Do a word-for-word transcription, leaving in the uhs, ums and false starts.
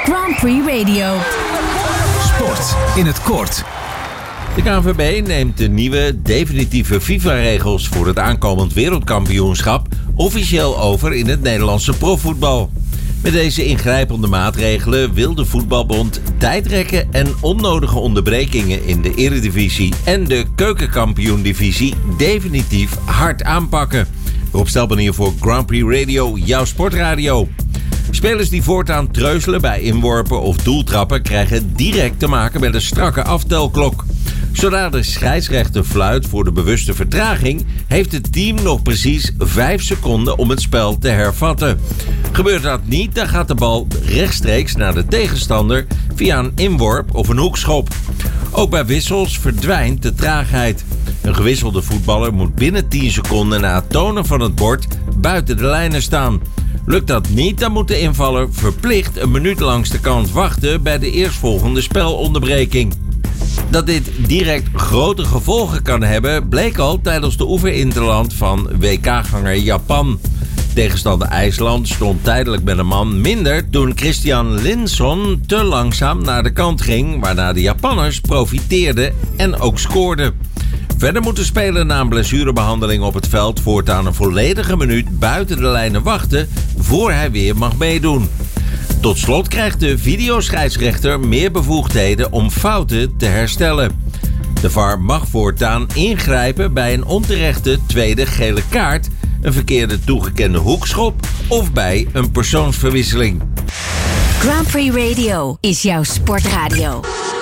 Grand Prix Radio. Sport in het kort. De K N V B neemt de nieuwe definitieve FIFA-regels voor het aankomend wereldkampioenschap officieel over in het Nederlandse profvoetbal. Met deze ingrijpende maatregelen wil de voetbalbond tijdrekken en onnodige onderbrekingen in de Eredivisie en de Keukenkampioen-divisie definitief hard aanpakken. Rob Stelban hier voor Grand Prix Radio, jouw sportradio. Spelers die voortaan treuzelen bij inworpen of doeltrappen krijgen direct te maken met een strakke aftelklok. Zodra de scheidsrechter fluit voor de bewuste vertraging, heeft het team nog precies vijf seconden om het spel te hervatten. Gebeurt dat niet, dan gaat de bal rechtstreeks naar de tegenstander via een inworp of een hoekschop. Ook bij wissels verdwijnt de traagheid. Een gewisselde voetballer moet binnen tien seconden na het tonen van het bord buiten de lijnen staan. Lukt dat niet, dan moet de invaller verplicht een minuut langs de kant wachten bij de eerstvolgende spelonderbreking. Dat dit direct grote gevolgen kan hebben, bleek al tijdens de oefeninterland van W K-ganger Japan. Tegenstander IJsland stond tijdelijk met een man minder toen Christian Linson te langzaam naar de kant ging, waarna de Japanners profiteerden en ook scoorden. Verder moet de speler na een blessurebehandeling op het veld voortaan een volledige minuut buiten de lijnen wachten voor hij weer mag meedoen. Tot slot krijgt de videoscheidsrechter meer bevoegdheden om fouten te herstellen. De V A R mag voortaan ingrijpen bij een onterechte tweede gele kaart, een verkeerde toegekende hoekschop of bij een persoonsverwisseling. Grand Prix Radio is jouw sportradio.